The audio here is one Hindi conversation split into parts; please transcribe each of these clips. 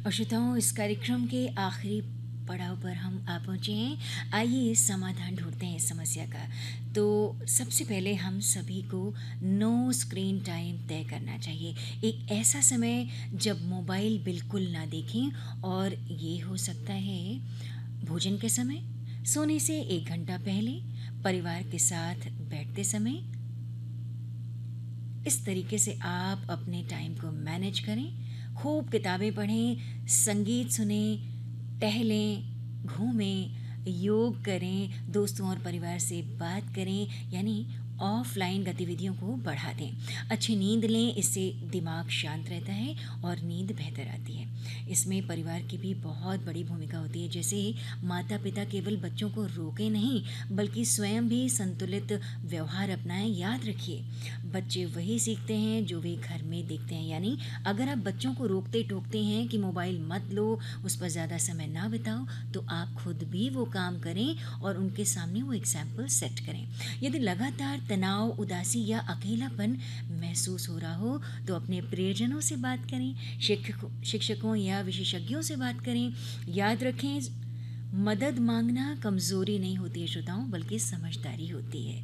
और श्रोताओं, इस कार्यक्रम के आखिरी पड़ाव पर हम आ पहुँचे हैं। आइए समाधान ढूँढते हैं इस समस्या का। तो सबसे पहले हम सभी को नो स्क्रीन टाइम तय करना चाहिए। एक ऐसा समय जब मोबाइल बिल्कुल ना देखें, और ये हो सकता है भोजन के समय, सोने से 1 घंटा पहले, परिवार के साथ बैठते समय। इस तरीके से आप अपने टाइम को मैनेज करें। खूब किताबें पढ़ें, संगीत सुने, टहलें, घूमें, योग करें, दोस्तों और परिवार से बात करें, यानी ऑफलाइन गतिविधियों को बढ़ा दें। अच्छी नींद लें, इससे दिमाग शांत रहता है और नींद बेहतर आती है। इसमें परिवार की भी बहुत बड़ी भूमिका होती है। जैसे माता पिता केवल बच्चों को रोकें नहीं, बल्कि स्वयं भी संतुलित व्यवहार अपनाएं। याद रखिए, बच्चे वही सीखते हैं जो वे घर में देखते हैं। यानी अगर आप बच्चों को रोकते टोकते हैं कि मोबाइल मत लो, उस पर ज़्यादा समय ना बिताओ, तो आप खुद भी वो काम करें और उनके सामने वो एग्जाम्पल सेट करें। यदि लगातार तनाव, उदासी या अकेलापन महसूस हो रहा हो, तो अपने प्रियजनों से बात करें, शिक्षकों या विशेषज्ञों से बात करें। याद रखें, मदद मांगना कमजोरी नहीं होती है श्रोताओं, बल्कि समझदारी होती है।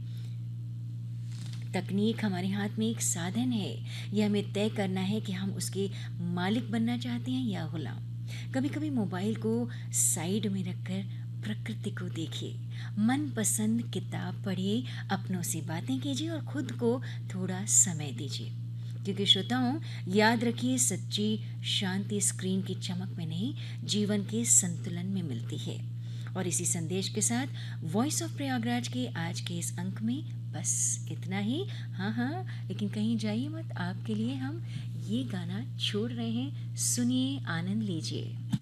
तकनीक हमारे हाथ में एक साधन है। यह हमें तय करना है कि हम उसके मालिक बनना चाहते हैं या गुलाम। कभी कभी मोबाइल को साइड में रखकर प्रकृति को देखिए, मनपसंद किताब पढ़िए, अपनों से बातें कीजिए और खुद को थोड़ा समय दीजिए। क्योंकि श्रोताओं, याद रखिए, सच्ची शांति स्क्रीन की चमक में नहीं, जीवन के संतुलन में मिलती है। और इसी संदेश के साथ वॉइस ऑफ प्रयागराज के आज के इस अंक में बस इतना ही। हाँ हाँ, लेकिन कहीं जाइए मत, आपके लिए हम ये गाना छोड़ रहे हैं। सुनिए, आनंद लीजिए।